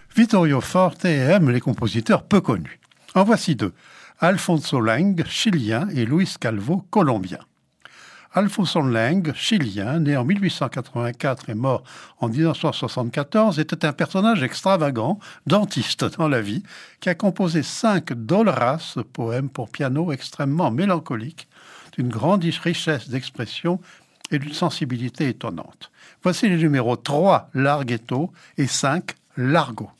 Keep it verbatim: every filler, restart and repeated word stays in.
Vittorio Forte aime les compositeurs peu connus. En voici deux. Alfonso Leng, chilien, et Luis Calvo, colombien. Alfonso Leng, chilien, né en mille huit cent quatre-vingt-quatre et mort en mille neuf cent soixante-quatorze, était un personnage extravagant, dentiste dans la vie, qui a composé cinq doloras, poèmes pour piano extrêmement mélancoliques, d'une grande richesse d'expression et d'une sensibilité étonnante. Voici les numéros trois, Larghetto, et cinq, Largo.